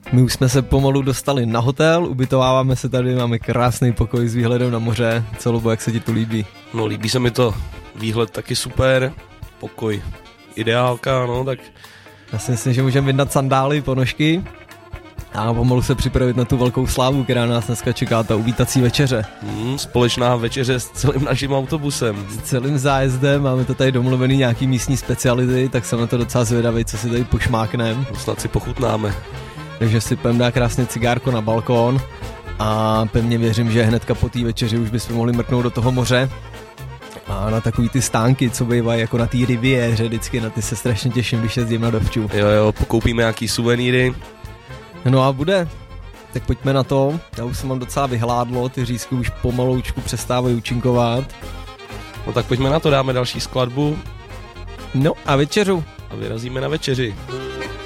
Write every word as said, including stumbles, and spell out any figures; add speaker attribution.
Speaker 1: My už jsme se pomalu dostali na hotel, ubytováváme se tady, máme krásný pokoj s výhledem na moře. Co, Lubo, jak se ti tu líbí?
Speaker 2: No, líbí se mi to. Výhled taky super, pokoj ideálka, no tak...
Speaker 1: Já si myslím, že můžeme vydat sandály, ponožky a pomalu se připravit na tu velkou slávu, která nás dneska čeká, ta uvítací večeře.
Speaker 2: Hmm, společná večeře s celým naším autobusem.
Speaker 1: S celým zájezdem, máme to tady domluvený nějaký místní speciality, tak jsem na to docela zvědavý, co si tady pošmáknem.
Speaker 2: Snad si pochutnáme.
Speaker 1: Takže si půjdeme dát krásně cigárko na balkón a pevně věřím, že hnedka po té večeři už bychom mohli mrknout do toho moře. A na takový ty stánky, co bývají jako na té riviéře, vždycky na ty se strašně těším, když jezdím na dovču.
Speaker 2: Jo, jo, pokoupíme nějaký suvenýry.
Speaker 1: No a bude. Tak pojďme na to. Já už se mám docela vyhládlo, ty řízky už pomaloučku přestávají účinkovat.
Speaker 2: No tak pojďme na to, dáme další skladbu.
Speaker 1: No a večeřu.
Speaker 2: A vyrazíme na večeři.